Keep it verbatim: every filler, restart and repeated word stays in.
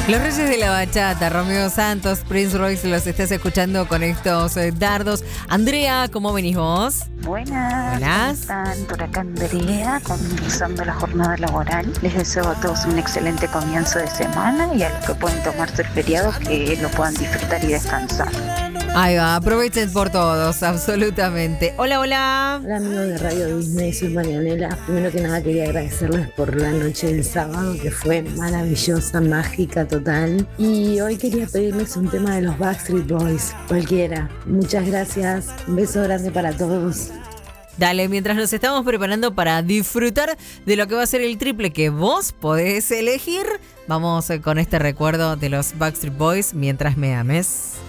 Los Reyes de la Bachata, Romeo Santos, Prince Royce, los estás escuchando con estos eh, dardos. Andrea, ¿cómo venís vos? Buenas, Buenas. ¿cómo están? Por acá Andrea, comenzando la jornada laboral. Les deseo a todos un excelente comienzo de semana y a los que pueden tomarse el feriado que lo puedan disfrutar y descansar. Ahí va, aprovechen por todos, absolutamente. Hola, hola. Hola amigos de Radio Disney, soy Marianela. Primero que nada quería agradecerles por la noche del sábado que fue maravillosa, mágica, total. Y hoy quería pedirles un tema de los Backstreet Boys, cualquiera. Muchas gracias, un beso grande para todos. Dale, mientras nos estamos preparando para disfrutar de lo que va a ser el triple que vos podés elegir, vamos con este recuerdo de los Backstreet Boys, Mientras me ames.